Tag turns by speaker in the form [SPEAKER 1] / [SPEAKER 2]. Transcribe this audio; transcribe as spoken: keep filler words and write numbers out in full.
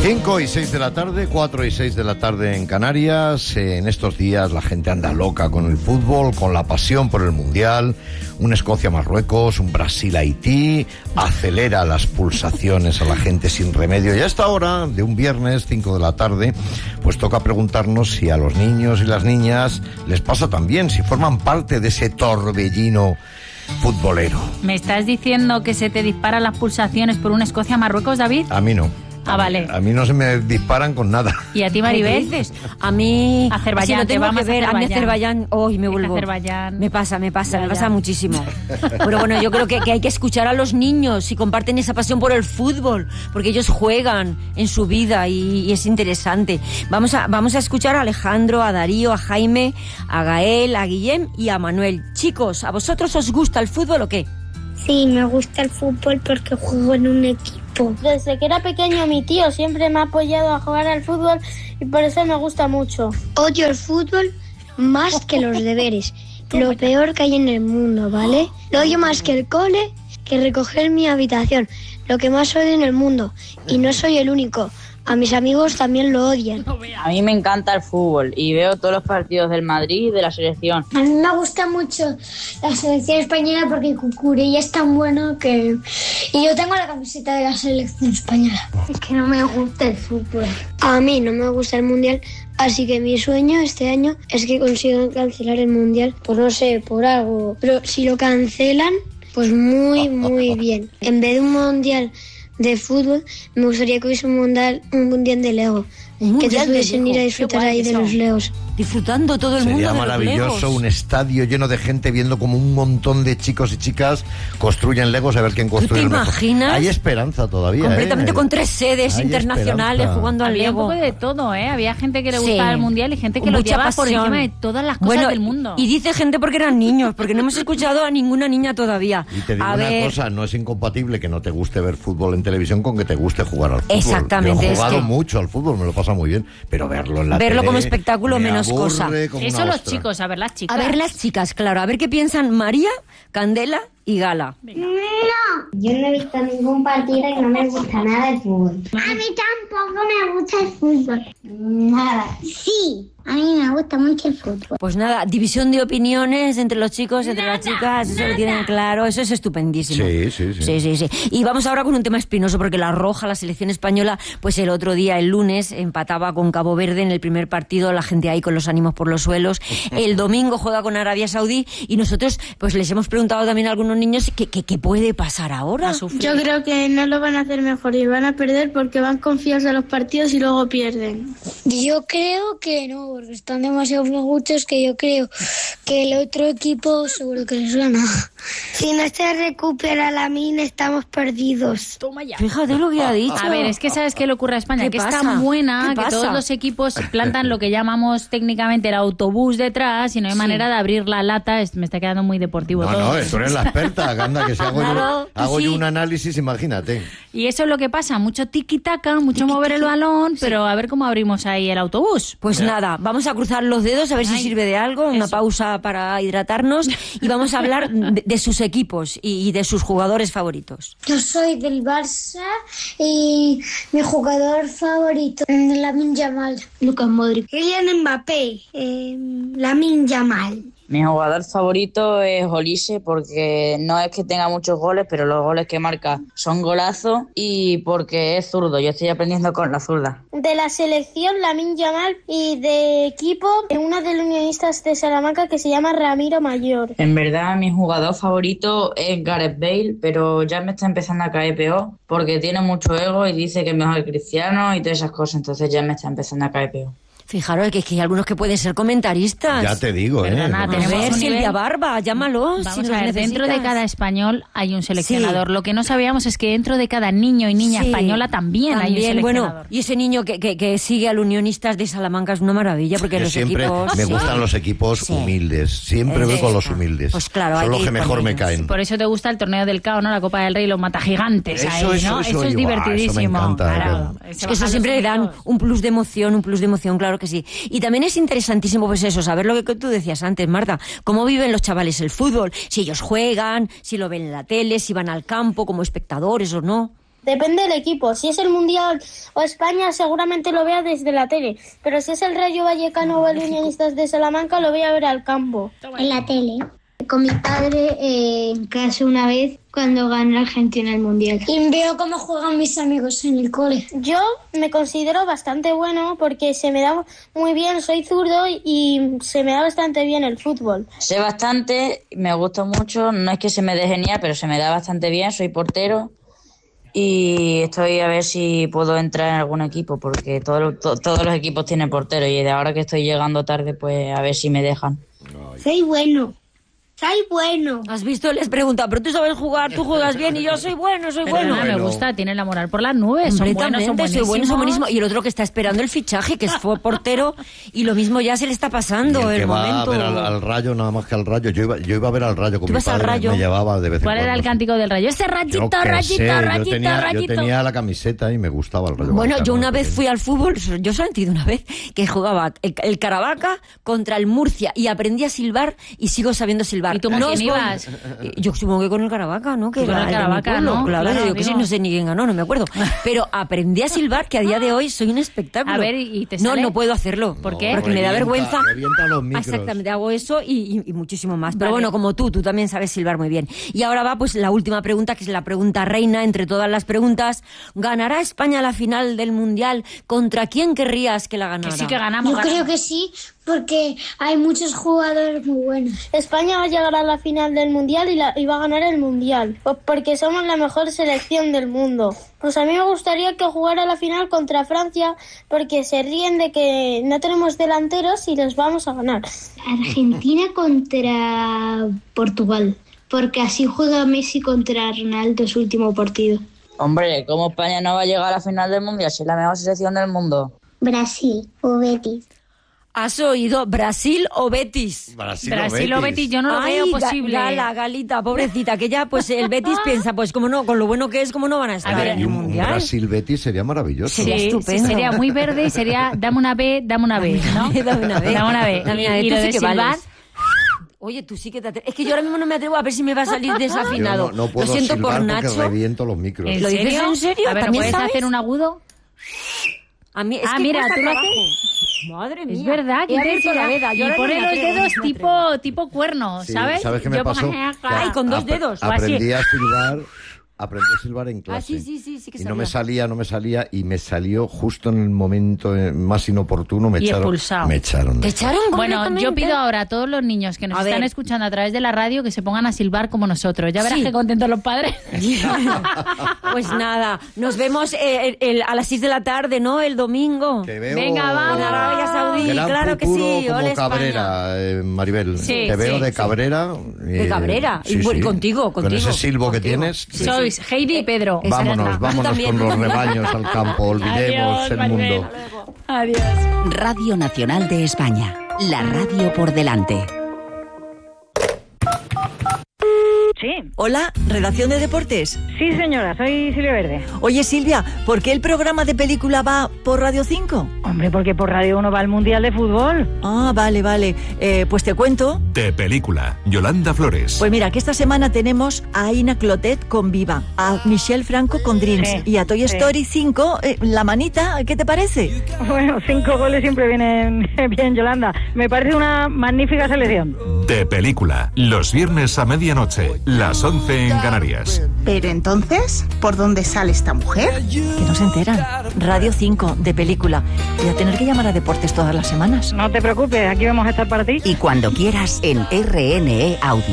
[SPEAKER 1] cinco y seis de la tarde, cuatro y seis de la tarde en Canarias. En estos días la gente anda loca con el fútbol, con la pasión por el Mundial. Un Escocia-Marruecos, un Brasil-Haití, acelera las pulsaciones a la gente sin remedio. Y a esta hora, de un viernes, cinco de la tarde, pues toca preguntarnos si a los niños y las niñas les pasa también, si forman parte de ese torbellino futbolero.
[SPEAKER 2] ¿Me estás diciendo que se te disparan las pulsaciones por un Escocia-Marruecos, David?
[SPEAKER 1] A mí no.
[SPEAKER 2] Ah, vale.
[SPEAKER 1] A mí no se me disparan con nada.
[SPEAKER 2] ¿Y a ti, Maribel?
[SPEAKER 3] ¿Qué dices? A mí...
[SPEAKER 2] Azerbaiyán,
[SPEAKER 3] si lo tengo
[SPEAKER 2] te vamos
[SPEAKER 3] que ver,
[SPEAKER 2] a
[SPEAKER 3] a mí
[SPEAKER 2] Azerbaiyán.
[SPEAKER 3] Azerbaiyán, hoy me vuelvo...
[SPEAKER 2] Azerbaiyán.
[SPEAKER 3] Me pasa, me pasa,
[SPEAKER 2] Ya,
[SPEAKER 3] me
[SPEAKER 2] ya.
[SPEAKER 3] pasa muchísimo. Pero bueno, yo creo que, que hay que escuchar a los niños si comparten esa pasión por el fútbol, porque ellos juegan en su vida y, y es interesante. Vamos a, vamos a escuchar a Alejandro, a Darío, a Jaime, a Gael, a Guillem y a Manuel. Chicos, ¿a vosotros os gusta el fútbol o qué?
[SPEAKER 4] Sí, me gusta el fútbol porque juego en un equipo. Desde que era pequeño mi tío siempre me ha apoyado a jugar al fútbol y por eso me gusta mucho. Odio el fútbol más que los deberes. Lo peor que hay en el mundo, ¿vale? Lo odio más que el cole, que recoger mi habitación. Lo que más odio en el mundo. Y no soy el único. A mis amigos también lo odian.
[SPEAKER 5] A mí me encanta el fútbol y veo todos los partidos del Madrid y de la selección.
[SPEAKER 4] A mí me gusta mucho la selección española porque Cucurella es tan bueno que... Y yo tengo la camiseta de la selección española. Es que no me gusta el fútbol. A mí no me gusta el Mundial, así que mi sueño este año es que consigan cancelar el Mundial, pues no sé, por algo. Pero si lo cancelan, pues muy, muy bien. En vez de un Mundial de fútbol, me gustaría que hubiese un mundial, un mundial de Lego.
[SPEAKER 3] Un
[SPEAKER 4] Que
[SPEAKER 3] mundial
[SPEAKER 4] todos
[SPEAKER 3] de
[SPEAKER 4] pudiesen ir a
[SPEAKER 3] Lego.
[SPEAKER 4] disfrutar
[SPEAKER 3] Qué guay
[SPEAKER 4] ahí de
[SPEAKER 3] eso.
[SPEAKER 4] los Legos.
[SPEAKER 3] Disfrutando todo el mundo
[SPEAKER 1] Sería
[SPEAKER 3] de los
[SPEAKER 1] maravilloso
[SPEAKER 3] Legos.
[SPEAKER 1] un estadio lleno de gente viendo como un montón de chicos y chicas construyen Legos a ver quién construye
[SPEAKER 3] te
[SPEAKER 1] el mejor.
[SPEAKER 3] imaginas?
[SPEAKER 1] Hay esperanza todavía.
[SPEAKER 3] Completamente
[SPEAKER 1] ¿eh?
[SPEAKER 3] con tres sedes
[SPEAKER 1] Hay
[SPEAKER 3] internacionales
[SPEAKER 1] esperanza.
[SPEAKER 3] jugando al
[SPEAKER 2] Había un
[SPEAKER 3] Lego.
[SPEAKER 2] poco de todo, ¿eh? Había gente que le
[SPEAKER 3] Sí.
[SPEAKER 2] gustaba el Mundial y gente que
[SPEAKER 3] Con
[SPEAKER 2] lo
[SPEAKER 3] mucha
[SPEAKER 2] llevaba por
[SPEAKER 3] pasión.
[SPEAKER 2] encima de todas las cosas
[SPEAKER 3] Bueno,
[SPEAKER 2] del mundo.
[SPEAKER 3] Y dice gente porque eran niños, porque no hemos escuchado a ninguna niña todavía.
[SPEAKER 1] Y te digo
[SPEAKER 3] a
[SPEAKER 1] una
[SPEAKER 3] ver,
[SPEAKER 1] cosa, no es incompatible que no te guste ver fútbol en televisión con que te guste jugar al fútbol.
[SPEAKER 3] Exactamente,
[SPEAKER 1] Yo he
[SPEAKER 3] es
[SPEAKER 1] jugado
[SPEAKER 3] que-
[SPEAKER 1] mucho al fútbol, me lo pasa muy bien, pero verlo en la
[SPEAKER 3] Verlo
[SPEAKER 1] tele
[SPEAKER 3] como espectáculo,
[SPEAKER 1] me
[SPEAKER 3] menos
[SPEAKER 1] aburre
[SPEAKER 3] cosa.
[SPEAKER 1] como
[SPEAKER 2] Eso
[SPEAKER 1] una
[SPEAKER 2] los
[SPEAKER 1] ostra.
[SPEAKER 2] chicos, a ver las chicas.
[SPEAKER 3] a ver las chicas, claro, a ver qué piensan María, Candela y Gala.
[SPEAKER 4] No, yo no he visto ningún partido y no me gusta nada el fútbol. A mí tampoco me gusta el fútbol. Nada. Sí, a mí me gusta mucho el fútbol.
[SPEAKER 3] Pues nada, división de opiniones entre los chicos, entre las chicas, eso lo tienen claro, eso es estupendísimo.
[SPEAKER 1] Sí, sí, sí.
[SPEAKER 3] Sí, sí, sí. Y vamos ahora con un tema espinoso, porque la Roja, la selección española, pues el otro día, el lunes, empataba con Cabo Verde en el primer partido, la gente ahí con los ánimos por los suelos. El domingo juega con Arabia Saudí y nosotros pues les hemos preguntado también a algunos niños qué, qué, qué puede pasar ahora.
[SPEAKER 2] A sufrir.
[SPEAKER 4] Yo creo que no lo van a hacer mejor y van a perder porque van confiados a los partidos y luego pierden. Yo creo que no, porque están demasiado flojuchos que yo creo que el otro equipo seguro que les gana. Si no se recupera la mina, estamos perdidos.
[SPEAKER 2] Toma ya.
[SPEAKER 3] Fíjate lo que ha dicho.
[SPEAKER 2] A ver, es que ¿sabes qué le ocurre a España?
[SPEAKER 3] ¿Qué
[SPEAKER 2] Que
[SPEAKER 3] pasa?
[SPEAKER 2] es tan buena
[SPEAKER 3] ¿Qué
[SPEAKER 2] que
[SPEAKER 3] pasa?
[SPEAKER 2] todos los equipos plantan lo que llamamos técnicamente el autobús detrás y no hay
[SPEAKER 3] Sí.
[SPEAKER 2] manera de abrir la lata. Es- Me está quedando muy deportivo
[SPEAKER 1] No,
[SPEAKER 2] todo.
[SPEAKER 1] no, tú eres la experta, anda, que si hago,
[SPEAKER 3] Claro,
[SPEAKER 1] yo, hago
[SPEAKER 3] sí.
[SPEAKER 1] yo un análisis, imagínate.
[SPEAKER 2] Y eso es lo que pasa, mucho tiki-taka, mucho mover el balón, pero a ver cómo abrimos ahí el autobús.
[SPEAKER 3] Pues nada, vamos a cruzar los dedos a ver si
[SPEAKER 2] Ay,
[SPEAKER 3] sirve de algo, una
[SPEAKER 2] eso.
[SPEAKER 3] pausa para hidratarnos y vamos a hablar de, de sus equipos y, y de sus jugadores favoritos.
[SPEAKER 4] Yo soy del Barça y mi jugador favorito es Lamine Yamal. Lucas Modric. Kylian Mbappé. Eh, Lamine Yamal.
[SPEAKER 5] Mi jugador favorito es Olise porque no es que tenga muchos goles, pero los goles que marca son golazos y porque es zurdo. Yo estoy aprendiendo con la zurda.
[SPEAKER 4] De la selección Lamine Yamal y de equipo uno de los unionistas de Salamanca que se llama Ramiro Mayor.
[SPEAKER 5] En verdad, mi jugador favorito es Gareth Bale, pero ya me está empezando a caer peor porque tiene mucho ego y dice que es mejor que Cristiano y todas esas cosas, entonces ya me está empezando a caer peor.
[SPEAKER 3] Fijaros que, es que hay algunos que pueden ser comentaristas.
[SPEAKER 1] Ya te digo, ¿eh?
[SPEAKER 2] Perdona,
[SPEAKER 3] A
[SPEAKER 2] tenemos
[SPEAKER 3] ver,
[SPEAKER 2] un
[SPEAKER 3] Silvia
[SPEAKER 2] nivel-
[SPEAKER 3] Barba, llámalo.
[SPEAKER 2] Vamos
[SPEAKER 3] si
[SPEAKER 2] a
[SPEAKER 3] los
[SPEAKER 2] ver, dentro de
[SPEAKER 3] necesitas.
[SPEAKER 2] cada español hay un seleccionador. Lo que no sabíamos es que dentro de cada niño y niña
[SPEAKER 3] Sí,
[SPEAKER 2] española también, hay un
[SPEAKER 3] también,
[SPEAKER 2] seleccionador.
[SPEAKER 3] bueno, y ese niño que, que, que sigue al Unionistas de Salamanca es una maravilla, porque
[SPEAKER 1] Yo
[SPEAKER 3] los
[SPEAKER 1] siempre
[SPEAKER 3] equipos...
[SPEAKER 1] me
[SPEAKER 3] Sí.
[SPEAKER 1] gustan los equipos
[SPEAKER 3] Sí.
[SPEAKER 1] humildes. Siempre
[SPEAKER 3] Es
[SPEAKER 1] voy con los
[SPEAKER 3] esta.
[SPEAKER 1] humildes.
[SPEAKER 3] Pues claro, hay
[SPEAKER 1] Son los
[SPEAKER 3] que
[SPEAKER 1] que
[SPEAKER 3] ir con
[SPEAKER 1] mejor me
[SPEAKER 3] ellos.
[SPEAKER 1] caen.
[SPEAKER 2] Por eso te gusta el torneo del Cao, ¿no? La Copa del Rey, los matagigantes
[SPEAKER 1] Eso,
[SPEAKER 2] ahí,
[SPEAKER 1] eso,
[SPEAKER 2] ¿no?
[SPEAKER 1] eso,
[SPEAKER 2] es
[SPEAKER 1] yo, ah, eso me
[SPEAKER 2] divertidísimo.
[SPEAKER 1] encanta,
[SPEAKER 2] Claro,
[SPEAKER 1] pero-
[SPEAKER 3] Es
[SPEAKER 2] se
[SPEAKER 3] que eso
[SPEAKER 2] bajan
[SPEAKER 3] siempre
[SPEAKER 2] los
[SPEAKER 3] le dan
[SPEAKER 2] humillos.
[SPEAKER 3] un plus de emoción, un plus de emoción, claro que sí. Y también es interesantísimo, pues eso, saber lo que tú decías antes, Marta, cómo viven los chavales el fútbol, si ellos juegan, si lo ven en la tele, si van al campo como espectadores o no.
[SPEAKER 4] Depende del equipo. Si es el Mundial o España, seguramente lo vea desde la tele. Pero si es el Rayo Vallecano o el Unionistas de Salamanca, lo voy a ver al campo.
[SPEAKER 6] En la tele. Con mi padre eh, en casa una vez cuando ganó Argentina el Mundial.
[SPEAKER 4] Y veo cómo juegan mis amigos en el cole. Yo me considero bastante bueno porque se me da muy bien, soy zurdo y se me da bastante bien el fútbol.
[SPEAKER 5] Sé bastante, me gusta mucho, no es que se me dé genial, pero se me da bastante bien, soy portero y estoy a ver si puedo entrar en algún equipo porque todo, to, todos los equipos tienen portero y de ahora que estoy llegando tarde, pues a ver si me dejan.
[SPEAKER 6] Soy bueno. Soy bueno.
[SPEAKER 3] ¿Has visto? Les pregunta, pero tú sabes jugar, tú juegas bien y yo soy bueno, soy
[SPEAKER 2] Pero
[SPEAKER 3] bueno.
[SPEAKER 2] nada, me gusta, tiene la moral por las nubes. Son buenos, son
[SPEAKER 3] Completamente, soy bueno, soy buenísimo. Y el otro que está esperando el fichaje, que fue portero, y lo mismo ya se le está pasando
[SPEAKER 1] Y el
[SPEAKER 3] el,
[SPEAKER 1] que va
[SPEAKER 3] momento.
[SPEAKER 1] a ver al, al Rayo, nada más que al Rayo. Yo iba, yo iba a ver al Rayo con
[SPEAKER 3] ¿Tú
[SPEAKER 1] mi
[SPEAKER 3] vas al
[SPEAKER 1] padre,
[SPEAKER 3] Rayo?
[SPEAKER 1] me llevaba de vez en
[SPEAKER 2] ¿Cuál
[SPEAKER 1] cuando.
[SPEAKER 2] era el cántico del Rayo? Ese
[SPEAKER 1] Yo
[SPEAKER 2] rayito,
[SPEAKER 1] qué
[SPEAKER 2] rayito,
[SPEAKER 1] sé,
[SPEAKER 2] rayito,
[SPEAKER 1] yo tenía,
[SPEAKER 2] rayito.
[SPEAKER 1] yo tenía la camiseta y me gustaba el Rayo.
[SPEAKER 3] Bueno,
[SPEAKER 1] Vallecano,
[SPEAKER 3] yo una vez
[SPEAKER 1] pequeño.
[SPEAKER 3] fui al fútbol, yo solamente he ido una vez, que jugaba el, el Caravaca contra el Murcia y aprendí a silbar y sigo sabiendo silbar.
[SPEAKER 2] ¿Y tú con
[SPEAKER 3] No
[SPEAKER 2] quién
[SPEAKER 3] es con-
[SPEAKER 2] ibas?
[SPEAKER 3] Yo supongo que con el Caravaca, ¿no? Que
[SPEAKER 2] Tú con
[SPEAKER 3] era
[SPEAKER 2] el
[SPEAKER 3] de mi
[SPEAKER 2] Caravaca,
[SPEAKER 3] pueblo,
[SPEAKER 2] ¿no?
[SPEAKER 3] Claro,
[SPEAKER 2] Claro,
[SPEAKER 3] yo que sí,
[SPEAKER 2] digo.
[SPEAKER 3] no sé ni quién ganó, no me acuerdo. Pero aprendí a silbar que a día de hoy soy un espectáculo.
[SPEAKER 2] A ver, ¿y te
[SPEAKER 3] No,
[SPEAKER 2] sale?
[SPEAKER 3] no puedo hacerlo.
[SPEAKER 2] ¿Por
[SPEAKER 1] No,
[SPEAKER 2] qué?
[SPEAKER 3] Porque me da
[SPEAKER 1] revienta-
[SPEAKER 3] vergüenza.
[SPEAKER 1] revienta los micros.
[SPEAKER 3] Exactamente, hago eso y, y- y muchísimo más. Pero
[SPEAKER 2] Vale.
[SPEAKER 3] bueno, como tú, tú también sabes silbar muy bien. Y ahora va pues la última pregunta, que es la pregunta reina entre todas las preguntas. ¿Ganará España la final del Mundial? ¿Contra quién querrías que la ganara?
[SPEAKER 2] Que sí que ganamos.
[SPEAKER 4] Yo
[SPEAKER 2] ganamos.
[SPEAKER 4] creo que sí, porque hay muchos jugadores muy buenos. España va a llegar a la final del Mundial y, la, y va a ganar el Mundial, po- porque somos la mejor selección del mundo. Pues a mí me gustaría que jugara la final contra Francia, porque se ríen de que no tenemos delanteros y los vamos a ganar.
[SPEAKER 6] Argentina contra Portugal. Porque así juega Messi contra Ronaldo su último partido.
[SPEAKER 5] Hombre, ¿cómo España no va a llegar a la final del Mundial si es la mejor selección del mundo?
[SPEAKER 6] Brasil o Betis.
[SPEAKER 3] ¿Has oído Brasil o Betis?
[SPEAKER 1] Brasil,
[SPEAKER 2] Brasil o Betis, yo no lo
[SPEAKER 3] Ay,
[SPEAKER 2] veo
[SPEAKER 3] Ga-
[SPEAKER 2] posible.
[SPEAKER 3] Gala, Galita, pobrecita, que ya pues el Betis piensa, pues como no, con lo bueno que es, como no van a estar
[SPEAKER 2] A ver,
[SPEAKER 3] en
[SPEAKER 1] Y
[SPEAKER 3] el
[SPEAKER 1] un, un
[SPEAKER 3] Mundial.
[SPEAKER 1] Brasil-Betis sería maravilloso.
[SPEAKER 3] Sería
[SPEAKER 2] Sí,
[SPEAKER 3] estupendo.
[SPEAKER 2] sí, sería muy verde y sería dame una B, dame una B, ¿no?
[SPEAKER 3] Dame una B.
[SPEAKER 2] Dame una B.
[SPEAKER 3] Dame una B,
[SPEAKER 2] Y, y
[SPEAKER 3] tú
[SPEAKER 2] lo
[SPEAKER 3] sí
[SPEAKER 2] de
[SPEAKER 3] que
[SPEAKER 2] silbar,
[SPEAKER 3] vales. Oye, tú sí que te atreves. Es que yo ahora mismo no me atrevo a ver si me va a salir
[SPEAKER 1] Yo
[SPEAKER 3] desafinado.
[SPEAKER 1] no, no puedo
[SPEAKER 3] lo siento
[SPEAKER 1] silbar
[SPEAKER 3] por
[SPEAKER 1] porque
[SPEAKER 3] Nacho.
[SPEAKER 1] reviento los micros.
[SPEAKER 2] ¿En
[SPEAKER 3] ¿Lo dices
[SPEAKER 2] serio?
[SPEAKER 3] en serio?
[SPEAKER 2] A ver, ¿no
[SPEAKER 3] ¿También
[SPEAKER 2] puedes
[SPEAKER 3] sabes?
[SPEAKER 2] hacer un agudo?
[SPEAKER 3] A mí, es
[SPEAKER 2] Ah,
[SPEAKER 3] que
[SPEAKER 2] mira,
[SPEAKER 3] cuesta
[SPEAKER 2] tú lo
[SPEAKER 3] trabajo.
[SPEAKER 2] haces.
[SPEAKER 3] Madre mía.
[SPEAKER 2] Es verdad,
[SPEAKER 3] He
[SPEAKER 2] que
[SPEAKER 3] abierto la veda. Yo
[SPEAKER 2] Y
[SPEAKER 3] ahora no
[SPEAKER 2] pone
[SPEAKER 3] me
[SPEAKER 2] los
[SPEAKER 3] atrevo, no
[SPEAKER 2] dedos
[SPEAKER 3] me
[SPEAKER 2] tipo,
[SPEAKER 3] atrevo.
[SPEAKER 2] tipo cuernos,
[SPEAKER 1] Sí,
[SPEAKER 2] ¿sabes?
[SPEAKER 1] ¿Sabes qué me
[SPEAKER 2] Yo
[SPEAKER 1] pasó?
[SPEAKER 2] pongo-
[SPEAKER 1] Que
[SPEAKER 3] Ay, con dos
[SPEAKER 1] ap-
[SPEAKER 3] dedos, o
[SPEAKER 1] Aprendí
[SPEAKER 3] así.
[SPEAKER 1] a silbar, aprendí a silbar en clase.
[SPEAKER 3] Ah, sí, sí, sí, sí que
[SPEAKER 1] Y no
[SPEAKER 3] sabía.
[SPEAKER 1] me salía, no me salía, y me salió justo en el momento eh, más inoportuno, me
[SPEAKER 2] Y
[SPEAKER 1] echaron.
[SPEAKER 2] expulsado.
[SPEAKER 1] Me echaron.
[SPEAKER 3] ¿Te echaron
[SPEAKER 2] Bueno,
[SPEAKER 3] completamente?
[SPEAKER 2] yo pido ahora a todos los niños que nos
[SPEAKER 3] A
[SPEAKER 2] están
[SPEAKER 3] ver.
[SPEAKER 2] escuchando a través de la radio que se pongan a silbar como nosotros. Ya verás
[SPEAKER 3] Sí.
[SPEAKER 2] qué contentos los padres.
[SPEAKER 3] Pues nada, nos vemos eh, el- el- a las seis de la tarde, ¿no? El domingo.
[SPEAKER 1] Que veo
[SPEAKER 2] Venga, vamos.
[SPEAKER 3] En Arabia Saudí,
[SPEAKER 1] gran
[SPEAKER 3] claro que
[SPEAKER 1] futuro
[SPEAKER 3] sí.
[SPEAKER 1] como
[SPEAKER 3] Ole, España.
[SPEAKER 1] Cabrera, eh, Maribel.
[SPEAKER 2] Sí,
[SPEAKER 1] Te veo
[SPEAKER 2] sí,
[SPEAKER 1] de
[SPEAKER 2] sí.
[SPEAKER 1] Cabrera.
[SPEAKER 3] De Cabrera. Y bueno, y contigo,
[SPEAKER 1] Con
[SPEAKER 3] contigo.
[SPEAKER 1] ese silbo que
[SPEAKER 3] Contigo.
[SPEAKER 1] tienes.
[SPEAKER 3] Sí,
[SPEAKER 2] Sois Heidi y Pedro.
[SPEAKER 3] Esa es
[SPEAKER 1] Vámonos,
[SPEAKER 3] la-
[SPEAKER 1] vámonos
[SPEAKER 3] Tú también,
[SPEAKER 1] con
[SPEAKER 3] tú
[SPEAKER 1] los
[SPEAKER 3] también.
[SPEAKER 1] rebaños al campo. Olvidemos
[SPEAKER 2] Adiós,
[SPEAKER 1] el
[SPEAKER 2] Maribel.
[SPEAKER 1] mundo.
[SPEAKER 2] Adiós.
[SPEAKER 7] Radio Nacional de España. La radio por delante.
[SPEAKER 8] Sí,
[SPEAKER 9] Hola, ¿redacción de deportes?
[SPEAKER 8] sí señora, soy Silvia Verde.
[SPEAKER 9] Oye Silvia, ¿por qué el programa de película va por Radio cinco?
[SPEAKER 8] Hombre, porque por Radio uno va al Mundial de Fútbol.
[SPEAKER 9] Ah, vale, vale. Eh, pues te cuento.
[SPEAKER 10] De película, Yolanda Flores.
[SPEAKER 9] Pues mira, que esta semana tenemos a Aina Clotet con Viva, a Michelle Franco con Dreams
[SPEAKER 8] Sí,
[SPEAKER 9] y a Toy
[SPEAKER 8] sí.
[SPEAKER 9] Story cinco, eh, La Manita, ¿qué te parece?
[SPEAKER 8] Bueno, cinco goles siempre vienen bien, Yolanda. Me parece una magnífica selección.
[SPEAKER 10] De película, los viernes a medianoche, las once en Canarias.
[SPEAKER 11] Pero entonces, ¿por dónde sale esta mujer?
[SPEAKER 9] Que no se enteran. Radio cinco, de película. Voy a tener que llamar a deportes todas las semanas.
[SPEAKER 8] No te preocupes, aquí vamos a estar para ti.
[SPEAKER 7] Y cuando quieras en R N E Audio.